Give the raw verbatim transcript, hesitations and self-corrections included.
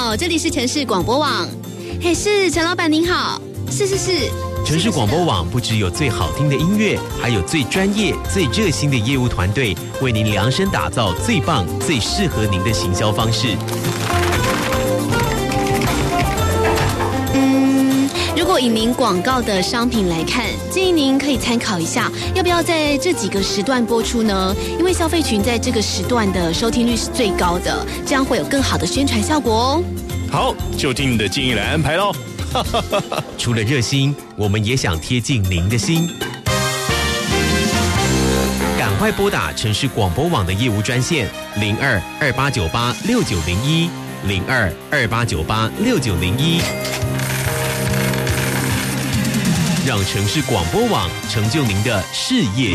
好，这里是城市广播网。嘿，是陈老板您好。是是是。 城市广播网不只有最好听的音乐，还有最专业、最热心的业务团队，为您量身打造最棒、最适合您的行销方式。 嗯，如果以您广告的商品来看，建议您可以参考一下，要不要在这几个时段播出呢？因为消费群在这个时段的收听率是最高的，这样会有更好的宣传效果哦。 好，就听你的建议来安排咯。 除了热心，我们也想贴近您的心。赶快拨打城市广播网的业务专线零二二八九八六九零一零二二八九八六九零一，让城市广播网成就您的事业